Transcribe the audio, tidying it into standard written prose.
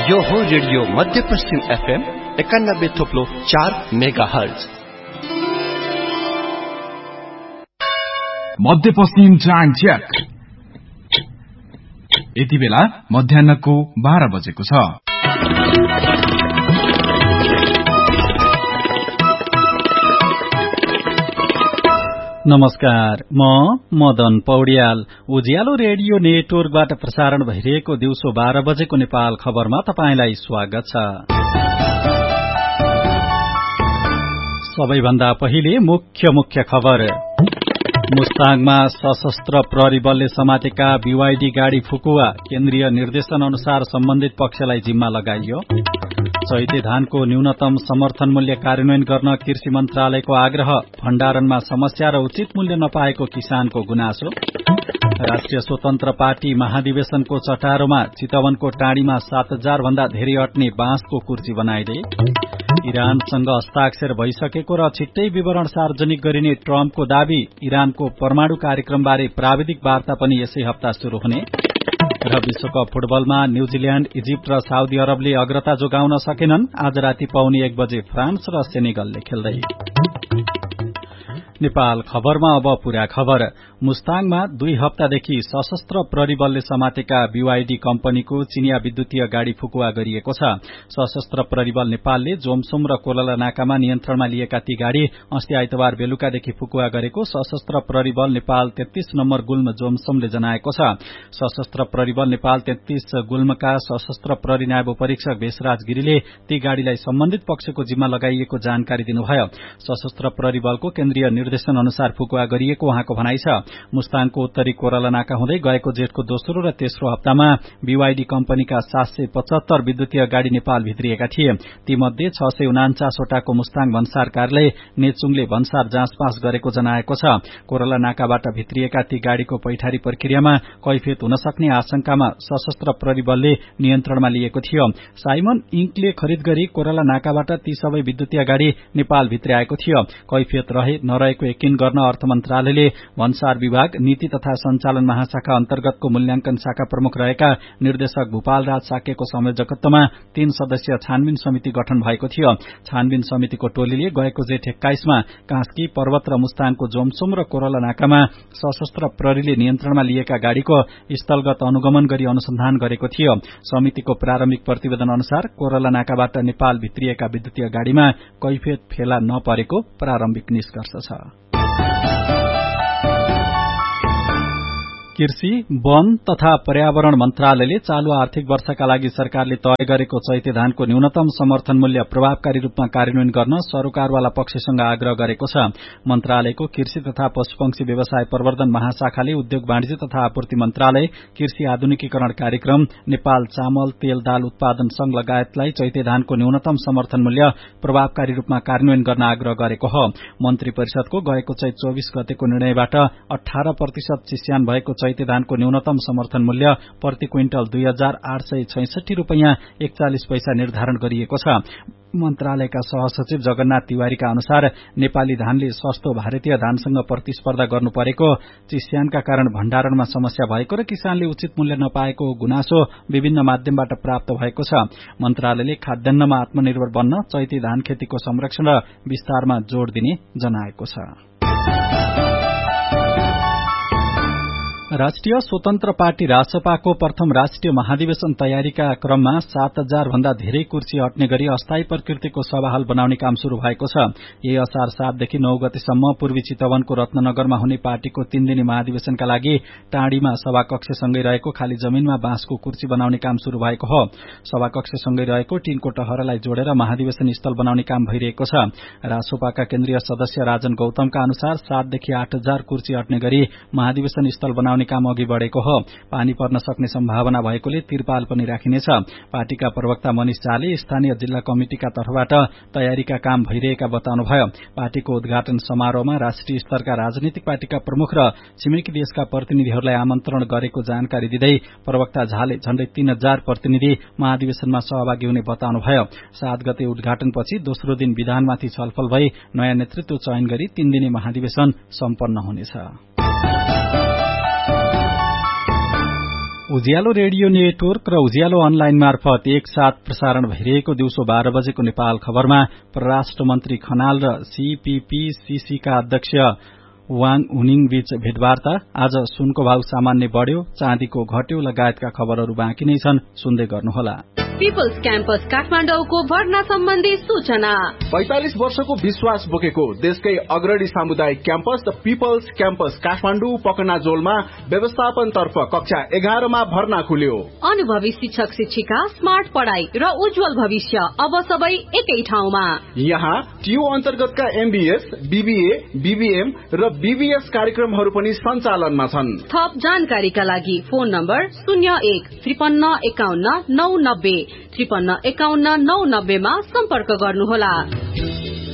यो हो रेडियो मध्यपश्चिम FM 91.4 megahertz. मध्यपश्चिम time check. यति बेला मध्याह्नको 12 बजेको छ। नमस्कार, म मदन पौड्याल। उज्यालो रेडियो नेटवर्कबाट प्रसारण भइरहेको दिउँसो 12 बजेको नेपाल खबरमा तपाईंलाई स्वागत छ। सबैभन्दा पहिले मुख्य खबर। मुस्ताङमा सशस्त्र प्रहरी बलले समातेका बीवाईडी गाड़ी फुकुवा, केन्द्रीय निर्देशन अनुसार सम्बन्धित पक्षलाई जिम्मा लगाइयो। चैते धानको न्यूनतम समर्थन मूल्य कार्यान्वयन गर्न कृषि मन्त्रालयको आग्रह, भण्डारणमा समस्या र उचित मूल्य नपाएको किसानको गुनासो। राष्ट्रिय स्वतन्त्र पार्टी महाधिवेशनको चटारोमा चितवनको टाँडीमा 7000 भन्दा धेरै अट्ने बाँसको कुर्सी बनाइदिए। इरानसँग हस्ताक्षर भइसकेको र छिट्टै विवरण सार्वजनिक गरिने ट्रम्पको दावी। इरानको परमाणु कार्यक्रमबारे प्राविधिक वार्ता पनि यसै हप्ता शुरू हुने। र विश्वकप फुटबलमा न्यूजील्याण्ड, इजिप्ट र साउदी अरबले अग्रता जोगाउन सकेनन्। आज राति पाउने 1 बजे फ्रान्स र सेनेगलले खेल्दै। नेपाल खबरमा अब पूरा खबर। मुस्ताङमा 2 हप्तादेखि सशस्त्र प्रहरी बलले समातेका बीवाईडी कम्पनीको चिनिया विद्युतीय गाड़ी फुकुवा गरिएको छ। सशस्त्र प्रहरी बल नेपालले जोमसोम र कोलला नाकामा नियन्त्रणमा लिएका ती गाड़ी अस्ति आइतबार बेलुकादेखि फुकुवा गरेको सशस्त्र प्रहरी बल नेपाल 33 नम्बर गुल्म जोमसोमले जनाएको छ। सशस्त्र प्रहरी बल नेपाल 33 गुल्मका सशस्त्र प्रहरी नायब परीक्षक भेषराज गिरीले ती गाड़ीलाई सम्बन्धित पक्षको जिम्मा लगाइएको जानकारी दिनुभयो। सशस्त्र प्रहरी बलको केन्द्रीय निर्देशन अनुसार फुकुवा गरिएको उहाँको भनाइ छ। मुस्ताङको उत्तरी कोरला नाका हुँदै गएको जेठको दोस्रो र तेस्रो हप्तामा बीवाईडी कम्पनीका 775 विद्युतीय गाड़ी नेपाल भित्रिएका थिए। तीमध्ये 649 वटाको मुस्ताङ भन्सार कार्यालय नेचुङले भन्सार जाँचपास गरेको जनाएको छ। कोरला नाकाबाट भित्रिएका ती गाड़ीको पैठारी प्रक्रियामा कैफियत हुन सक्ने आशंकामा सशस्त्र प्रहरी बलले नियन्त्रणमा लिएको थियो। साइमन इंकले खरिद गरी कोरला नाकाबाट ती सबै विद्युतीय गाड़ी नेपाल भित्र्याएको थियो। कैफियत रहे नरहेको यकिन गर्न अर्थ मन्त्रालयले भन्सार विभाग नीति तथा सञ्चालन महाशाखा अन्तर्गतको मूल्याङ्कन शाखा प्रमुख रहेका निर्देशक भूपाल राज साकेको संयोजकत्वमा 3 सदस्यीय छानबिन समिति गठन भएको थियो। छानबिन समितिको टोलीले गएको जेठ 21 मा कास्की, पर्वत र मुस्ताङको जोमसोम र कोरला नाकामा सशस्त्र प्रहरीले नियन्त्रणमा लिएका गाड़ीको स्थलगत अनुगमन गरी अनुसन्धान गरेको थियो। समितिको प्रारम्भिक प्रतिवेदन अनुसार कोरला नाकाबाट नेपाल भित्रिएका विद्युतीय गाड़ीमा कैफियत फेला नपरेको प्रारम्भिक निष्कर्ष छ। कृषि, वन तथा पर्यावरण मन्त्रालयले चालू आर्थिक वर्षका लागि सरकारले तय गरेको चैते धानको न्यूनतम समर्थन मूल्य प्रभावकारी रूपमा कार्यान्वयन गर्न सरोकारवाला पक्षसँग आग्रह गरेको छ। मन्त्रालयको कृषि तथा पशुपक्षी व्यवसाय प्रवर्धन महाशाखाले उद्योग वाणिज्य तथा आपूर्ति मन्त्रालय, कृषि आधुनिकीकरण कार्यक्रम, नेपाल चामल तेल दाल उत्पादन संघ लगायतलाई चैते धानको न्यूनतम समर्थन मूल्य प्रभावकारी रूपमा कार्यान्वयन गर्न आग्रह गरेको हो। मन्त्री परिषदको गएको चैत 24 गतेको निर्णयबाट 18% चिस्यान भएको चैते धानको न्यूनतम समर्थन मूल्य प्रति क्विन्टल 2866 रूपैयाँ 41 पैसा निर्धारण गरिएको छ। मन्त्रालयका सहसचिव जगन्नाथ तिवारीका अनुसार नेपाली धानले सस्तो भारतीय धानसँग प्रतिस्पर्धा गर्नु परेको, चिस्यानका कारण भण्डारणमा समस्या भएको र किसानले उचित मूल्य नपाएको गुनासो विभिन्न माध्यमबाट प्राप्त भएको छ। मन्त्रालयले खाद्यान्नमा आत्मनिर्भर बन्न चैते धान खेतीको संरक्षण र विस्तारमा जोड़ दिने जनाएको छ। राष्ट्रिय स्वतन्त्र पार्टी रासपाको प्रथम राष्ट्रिय महाधिवेशन तयारीका क्रममा 7000 भन्दा धेरै कुर्सी अट्ने गरी अस्थायी प्रकृतिको सभाहाल बनाउने काम शुरू भएको छ। यही असार 7 देखि 9 गतेसम्म पूर्वी चितवनको रत्ननगरमा हुने पार्टीको 3 दिने महाधिवेशनका लागि टाँडीमा सभाकक्षसँगै रहेको खाली जमीनमा बाँसको कुर्सी बनाउने काम शुरू भएको हो। सभाकक्षसँगै रहेको टीनको टहरालाई जोडेर महाधिवेशन स्थल बनाउने काम भइरहेको छ। रासोपाका केन्द्रीय सदस्य राजन गौतमका अनुसार 7 देखि 8000 कुर्सी अट्ने गरी महाधिवेशन स्थल बनाउने काम अघि बढ़ेको हो। पानी पर्न सक्ने सम्भावना भएकोले तिरपाल पनि राखिनेछ। पार्टीका प्रवक्ता मनिष झाले स्थानीय जिल्ला कमिटिका तर्फबाट तयारीका काम भइरहेका बताउनुभयो। पार्टीको उद्घाटन समारोहमा राष्ट्रिय स्तरका राजनीतिक पार्टीका प्रमुख र छिमेकी देशका प्रतिनिधिहरूलाई आमन्त्रण गरेको जानकारी दिँदै प्रवक्ता झाले झण्डै 3000 प्रतिनिधि महाधिवेशनमा सहभागी हुने बताउनुभयो। 7 गते उद्घाटनपछि दोस्रो दिन विधानमाथि छलफल भई नयाँ नेतृत्व चयन गरी 3 दिने महाधिवेशन सम्पन्न हुनेछ। उज्यालो रेडियो नेटवर्क र उज्यालो अनलाइन मार्फत एकसाथ प्रसारण भइरहेको दिउँसो 12 बजेको नेपाल खबरमा परराष्ट्र मन्त्री खनाल र सीपीपीसीसी का अध्यक्ष वाङ हुनिङ बीच भेटवार्ता। आज सुनको भाव सामान्य बढ्यो, चाँदीको घट्यो लगायतका खबरहरू बाँकी नै छन्, सुन्दै गर्नुहोला। पिपल्स क्याम्पस काठमाडौँको भर्ना सम्बन्धी सूचना। 45 वर्षको विश्वास बोकेको देशकै अग्रणी सामुदायिक campus the people's campus Kathmandu पकनाजोलमा व्यवस्थापन तर्फ कक्षा 11 मा भर्ना खुल्यो। अनुभवी शिक्षक शिक्षिका, स्मार्ट पढाइ र उज्जवल भविष्य अब सबै एकै ठाउँमा। यहाँ टियु अन्तर्गतका एमबीएस, बीबीए, बीबीएम र बीबीएस कार्यक्रमहरू पनि सञ्चालनमा छन्। थप जानकारीका लागि फोन नम्बर 01 53 51 990 53 51 990 मा सम्पर्क गर्नुहोला।